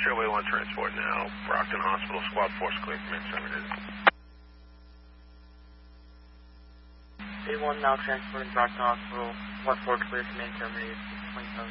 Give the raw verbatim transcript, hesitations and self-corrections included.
Airway one transport now. Brockton Hospital, Squad Force clear from terminated. A one now transporting Brockton Hospital, Squad Force clear from terminated, six twenty-seven.